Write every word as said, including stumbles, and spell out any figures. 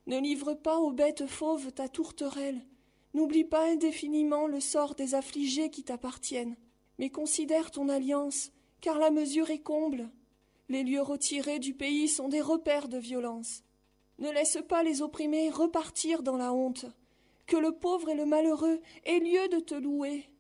Ne livre pas aux bêtes fauves ta tourterelle. N'oublie pas indéfiniment le sort des affligés qui t'appartiennent. Mais considère ton alliance, car la mesure est comble. Les lieux retirés du pays sont des repères de violence. Ne laisse pas les opprimés repartir dans la honte. Que le pauvre et le malheureux aient lieu de te louer.